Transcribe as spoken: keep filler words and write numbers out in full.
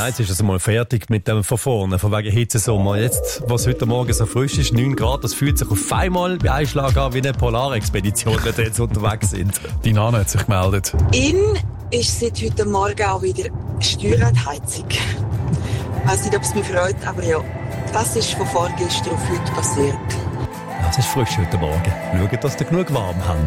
jetzt ist es mal fertig mit dem von vorne, von wegen Hitzesommer. Jetzt, was heute Morgen so frisch ist, neun Grad, das fühlt sich auf einmal bei einem Schlag an wie eine Polarexpedition, wenn wir jetzt unterwegs sind. Die Nana hat sich gemeldet. In ist seit heute Morgen auch wieder Steuerradheizung. Ich weiss nicht, ob es mich freut, aber ja, das ist von vorgestern auf heute passiert. Ja, es ist frisch heute Morgen. Schaut, dass ihr genug warm habt.